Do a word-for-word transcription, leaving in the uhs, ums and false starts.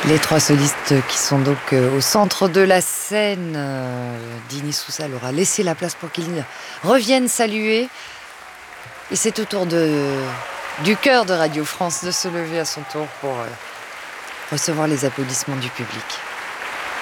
Les trois solistes qui sont donc au centre de la scène. Dini Souza leur a laissé la place pour qu'ils reviennent saluer. Et c'est au tour de, du chœur de Radio France de se lever à son tour pour recevoir les applaudissements du public.